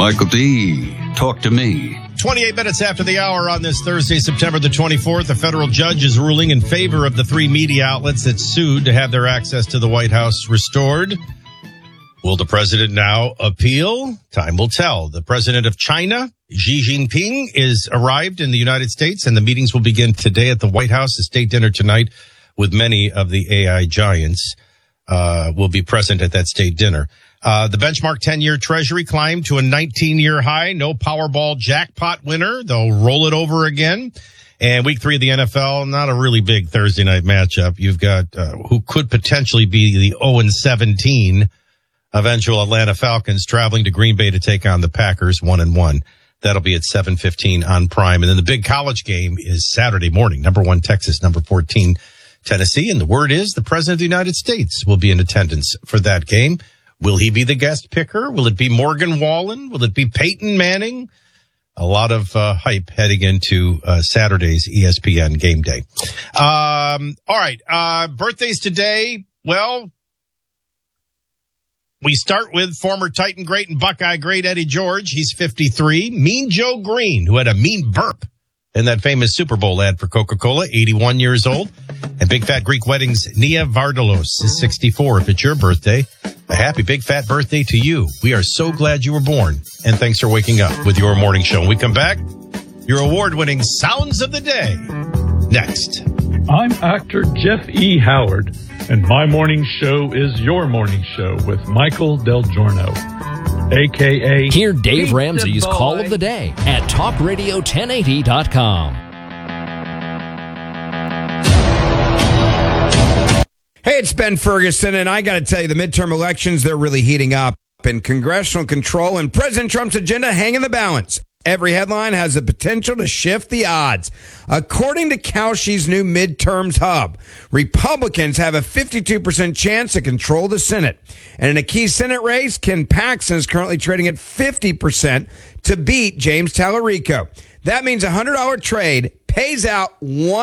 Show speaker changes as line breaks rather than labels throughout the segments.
Michael D., talk to me.
28 minutes after the hour on this Thursday, September the 24th, a federal judge is ruling in favor of the three media outlets that sued to have their access to the White House restored. Will the president now appeal? Time will tell. The president of China, Xi Jinping, is arrived in the United States, and the meetings will begin today at the White House. A state dinner tonight with many of the AI giants will be present at that state dinner. The benchmark 10-year Treasury climbed to a 19-year high. No Powerball jackpot winner. They'll roll it over again. And week 3 of the NFL, not a really big Thursday night matchup. You've got who could potentially be the 0-17 eventual Atlanta Falcons traveling to Green Bay to take on the Packers 1-1. That'll be at 7:15 on Prime. And then the big college game is Saturday morning. Number 1 Texas, number 14 Tennessee. And the word is the President of the United States will be in attendance for that game. Will he be the guest picker? Will it be Morgan Wallen? Will it be Peyton Manning? A lot of hype heading into Saturday's ESPN game day. All right. Birthdays today. Well, we start with former Titan great and Buckeye great Eddie George. He's 53. Mean Joe Green, who had a mean burp in that famous Super Bowl ad for Coca-Cola, 81 years old. And Big Fat Greek Weddings, Nia Vardalos is 64. If it's your birthday, a happy big fat birthday to you. We are so glad you were born. And thanks for waking up with your morning show. When we come back, your award-winning Sounds of the Day. Next.
I'm actor Jeff E. Howard, and my morning show is your morning show with Michael Del Giorno, a.k.a.
Hear Dave Ramsey's Call of the Day at talkradio1080.com.
Hey, it's Ben Ferguson, and I got to tell you, the midterm elections, they're really heating up, and congressional control and President Trump's agenda hang in the balance. Every headline has the potential to shift the odds. According to Kalshi's new midterms hub, Republicans have a 52% chance to control the Senate. And in a key Senate race, Ken Paxton is currently trading at 50% to beat James Tallarico. That means a $100 trade pays out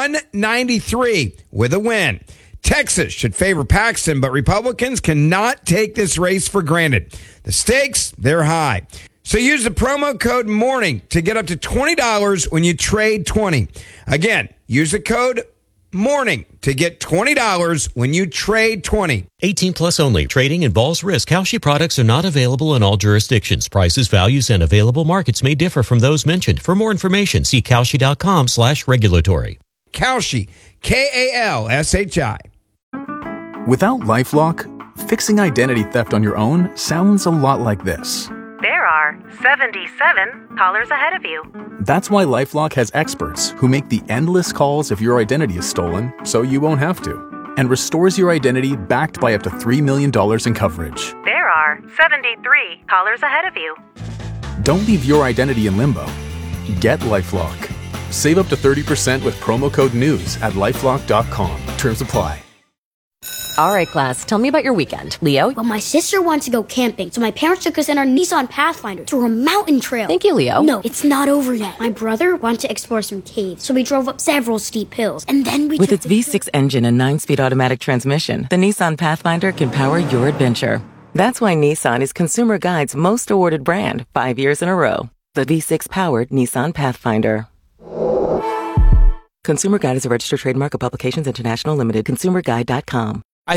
$193 with a win. Texas should favor Paxton, but Republicans cannot take this race for granted. The stakes, they're high. So use the promo code MORNING to get up to $20 when you trade 20. Again, use the code MORNING to get $20 when you trade 20.
18 plus only. Trading involves risk. Kalshi products are not available in all jurisdictions. Prices, values, and available markets may differ from those mentioned. For more information, see Kalshi.com/regulatory.
Kalshi, Kalshi.
Without LifeLock, fixing identity theft on your own sounds a lot like this.
There are 77 callers ahead of you.
That's why LifeLock has experts who make the endless calls if your identity is stolen, so you won't have to, and restores your identity backed by up to $3 million in coverage.
There are 73 callers ahead of you.
Don't leave your identity in limbo. Get LifeLock. Save up to 30% with promo code NEWS at LifeLock.com. Terms apply.
All right, class, tell me about your weekend. Leo?
Well, my sister wanted to go camping, so my parents took us in our Nissan Pathfinder through a mountain trail.
Thank you, Leo.
No, it's not over yet. My brother wanted to explore some caves, so we drove up several steep hills, and then we
With its V6 engine and 9-speed automatic transmission, the Nissan Pathfinder can power your adventure. That's why Nissan is Consumer Guide's most awarded brand 5 years in a row. The V6-powered Nissan Pathfinder. Consumer Guide is a registered trademark of Publications International Limited. ConsumerGuide.com.